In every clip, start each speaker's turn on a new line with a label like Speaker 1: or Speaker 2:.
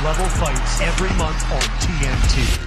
Speaker 1: next-level fights every month on TNT.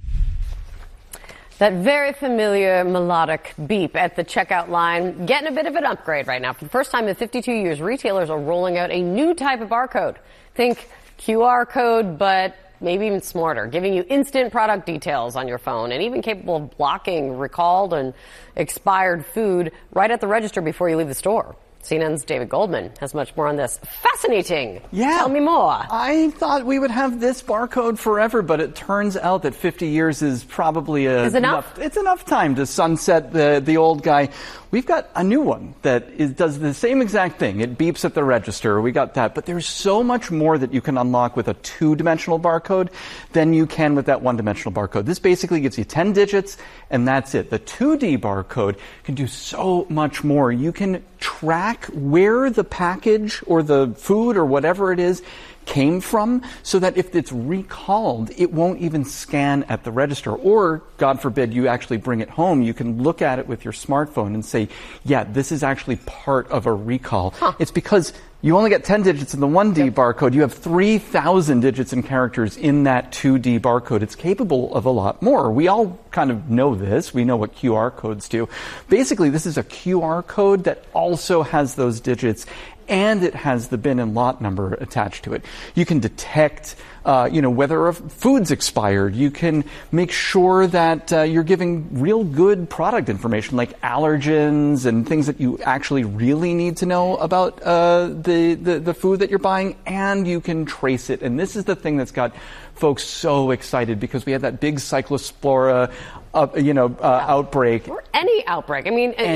Speaker 2: That very familiar melodic beep at the checkout line, getting a bit of an upgrade right now. For the first time in 52 years, retailers are rolling out a new type of barcode. Think QR code, but maybe even smarter, giving you instant product details on your phone and even capable of blocking recalled and expired food right at the register before you leave the store. CNN's David Goldman has much more on this. Fascinating.
Speaker 3: Yeah.
Speaker 2: Tell me more.
Speaker 3: I thought we would have this barcode forever, but it turns out that 50 years is probably
Speaker 2: enough.
Speaker 3: It's enough time to sunset the old guy. We've got a new one that does the same exact thing. It beeps at the register. We got that. But there's so much more that you can unlock with a two-dimensional barcode than you can with that one-dimensional barcode. This basically gives you 10 digits, and that's it. The 2D barcode can do so much more. You can track where the package or the food or whatever it is came from, so that if it's recalled, it won't even scan at the register. Or, God forbid, you actually bring it home, you can look at it with your smartphone and say, yeah, this is actually part of a recall. It's because you only get 10 digits in the 1D barcode. You have 3,000 digits and characters in that 2D barcode. It's capable of a lot more. We all kind of know this. We know what QR codes do. Basically, this is a QR code that also has those digits, and it has the bin and lot number attached to it. You can detect, whether a food's expired. You can make sure that you're giving real good product information, like allergens and things that you actually really need to know about the food that you're buying, and you can trace it. And this is the thing that's got folks so excited, because we had that big Cyclospora outbreak.
Speaker 2: Or any outbreak.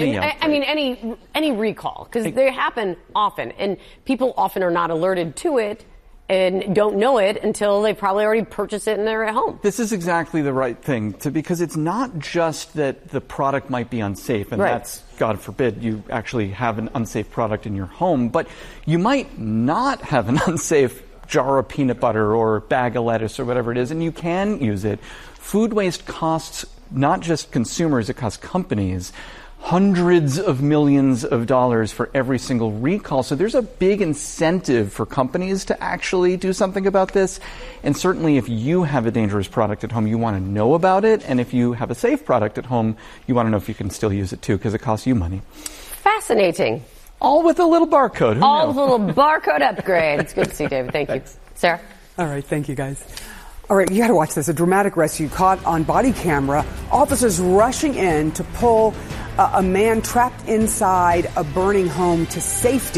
Speaker 2: Any recall, because they happen often, and people often are not alerted to it and don't know it until they probably already purchased it and they're at home.
Speaker 3: This is exactly the right thing, because it's not just that the product might be unsafe, and that's, God forbid, you actually have an unsafe product in your home, but you might not have an unsafe jar of peanut butter or bag of lettuce or whatever it is, and you can use it. Food waste costs not just consumers, it costs companies hundreds of millions of dollars for every single recall. So there's a big incentive for companies to actually do something about this. And certainly if you have a dangerous product at home, you want to know about it. And if you have a safe product at home, you want to know if you can still use it too, because it costs you money.
Speaker 2: Fascinating.
Speaker 3: All with a little barcode. Who
Speaker 2: All
Speaker 3: knew?
Speaker 2: with a little barcode upgrade. It's good to see you, David. Thank you. Sarah?
Speaker 4: All right. Thank you, guys. All right, you got to watch this. A dramatic rescue caught on body camera. Officers rushing in to pull a man trapped inside a burning home to safety.